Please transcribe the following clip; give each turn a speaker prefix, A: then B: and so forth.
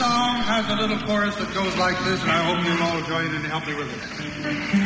A: song has a little chorus that goes like this, and I hope you'll all join in and help me with it.